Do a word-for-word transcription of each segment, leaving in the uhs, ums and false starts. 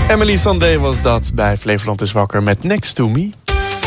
Emily Sandé was dat bij Flevoland is wakker met Next to Me.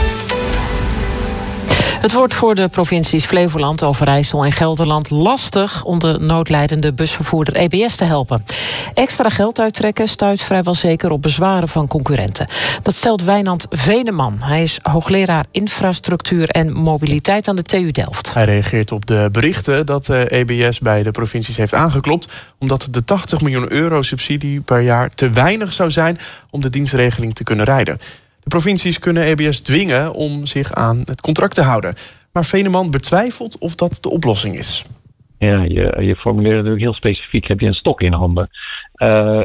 Het wordt voor de provincies Flevoland, Overijssel en Gelderland lastig om de noodlijdende busvervoerder E B S te helpen. Extra geld uittrekken stuit vrijwel zeker op bezwaren van concurrenten. Dat stelt Wijnand Veneman. Hij is hoogleraar infrastructuur en mobiliteit aan de T U Delft. Hij reageert op de berichten dat de E B S bij de provincies heeft aangeklopt, omdat de tachtig miljoen euro subsidie per jaar te weinig zou zijn om de dienstregeling te kunnen rijden. De provincies kunnen E B S dwingen om zich aan het contract te houden. Maar Veneman betwijfelt of dat de oplossing is. Ja, je, je formuleert natuurlijk heel specifiek. Heb je een stok in handen? Uh,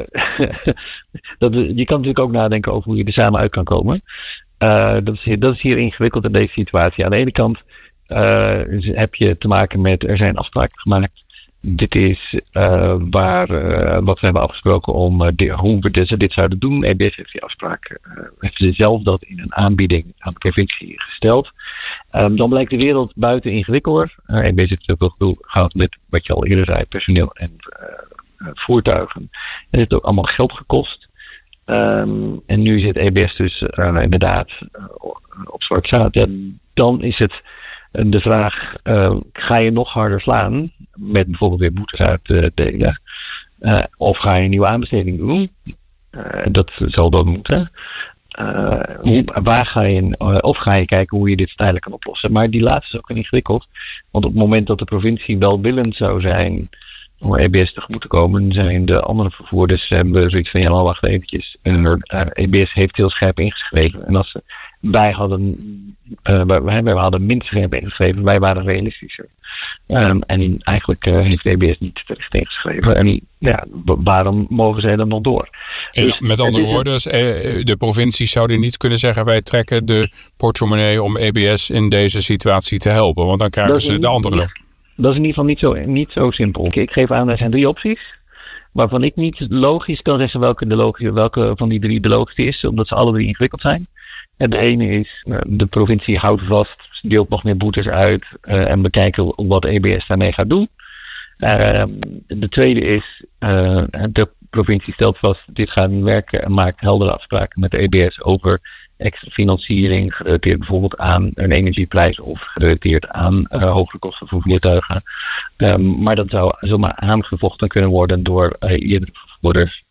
dat, je kan natuurlijk ook nadenken over hoe je er samen uit kan komen. Uh, dat, is, dat is hier ingewikkeld in deze situatie. Aan de ene kant uh, heb je te maken met, er zijn afspraken gemaakt. Dit is uh, waar, uh, wat we hebben afgesproken om uh, de, hoe we dit, dit zouden doen. E B S heeft die afspraak, uh, heeft zelf dat in een aanbieding aan de provincie gesteld. Um, dan blijkt de wereld buiten ingewikkelder. Uh, E B S heeft ook wel veel gehad met, wat je al eerder zei, personeel en uh, uh, voertuigen. Het heeft ook allemaal geld gekost. Um, en nu zit E B S dus uh, inderdaad uh, op zwart zaad. Ja, dan is het de vraag, uh, ga je nog harder slaan met bijvoorbeeld weer boetes uitdelen? Uh, of ga je een nieuwe aanbesteding doen? Uh, dat zal dan moeten. Uh, hoe, waar ga je, uh, of ga je kijken hoe je dit tijdelijk kan oplossen? Maar die laatste is ook ingewikkeld. Want op het moment dat de provincie welwillend zou zijn om E B S tegemoet te komen, zijn de andere vervoerders hebben zoiets van, ja, maar wacht eventjes. En uh, E B S heeft heel scherp ingeschreven. En als ze, wij hadden, uh, wij, wij hadden minder scherp ingeschreven, wij waren realistischer. Um, en eigenlijk uh, heeft E B S niet terecht ingeschreven. En ja, waarom mogen zij dan nog door? Dus, met andere woorden, de provincies zouden niet kunnen zeggen, wij trekken de portemonnee om E B S in deze situatie te helpen. Want dan krijgen ze de andere. Ja, dat is in ieder geval niet zo, niet zo simpel. Ik geef aan, er zijn drie opties. Waarvan ik niet logisch kan zeggen welke, de logische, welke van die drie de logische is. Omdat ze alle drie ingewikkeld zijn. En de ene is, de provincie houdt vast, deelt nog meer boetes uit uh, en bekijken wat E B S daarmee gaat doen. Uh, de tweede is, uh, de provincie stelt vast, dit gaat niet werken en maakt heldere afspraken met de E B S over extra financiering, gerelateerd bijvoorbeeld aan een energieprijs of gerelateerd aan uh, hogere kosten voor voertuigen. Um, maar dat zou zomaar aangevochten kunnen worden door uh, eerdere vervoerders.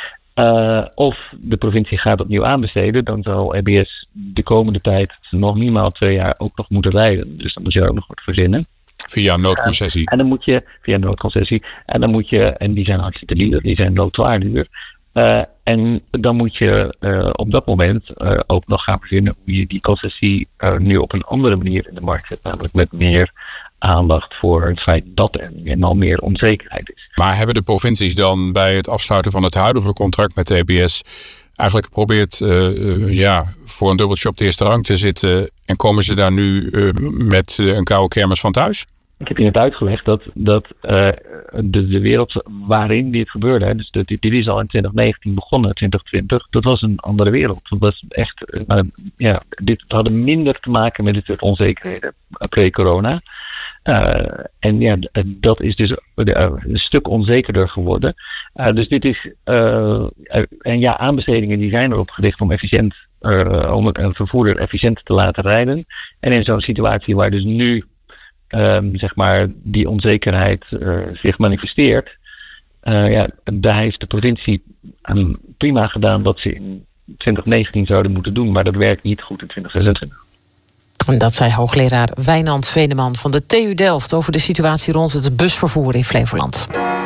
Uh, of de provincie gaat opnieuw aanbesteden, dan zal E B S de komende tijd nog minimaal twee jaar ook nog moeten rijden. Dus dan moet je er ook nog wat verzinnen. Via een noodconcessie. Uh, en dan moet je, via een noodconcessie, en dan moet je, en die zijn hartstikke duur, die zijn noodwaar duur. Uh, en dan moet je uh, op dat moment uh, ook nog gaan verzinnen hoe je die concessie uh, nu op een andere manier in de markt zet. Namelijk met meer aandacht voor het feit dat er eenmaal meer onzekerheid is. Maar hebben de provincies dan bij het afsluiten van het huidige contract met de E B S eigenlijk geprobeerd uh, uh, ja, voor een dubbeltje op de eerste rang te zitten en komen ze daar nu uh, met uh, een koude kermis van thuis? Ik heb je net uitgelegd dat, dat uh, de, de wereld waarin dit gebeurde, hè, dus dit, dit is al in twintig negentien begonnen, twintig twintig, dat was een andere wereld. Dat was echt, uh, ja, dit hadden minder te maken met dit soort onzekerheden pre-corona. Uh, en ja, dat is dus uh, een stuk onzekerder geworden. Uh, dus dit is, uh, en ja, aanbestedingen die zijn erop gericht om efficiënt, uh, om een vervoerder efficiënt te laten rijden. En in zo'n situatie waar dus nu, um, zeg maar, die onzekerheid uh, zich manifesteert, uh, ja, daar heeft de provincie um, prima gedaan wat ze in twintig negentien zouden moeten doen, maar dat werkt niet goed in twintig zesentwintig. En dat zei hoogleraar Wijnand Veneman van de T U Delft over de situatie rond het busvervoer in Flevoland.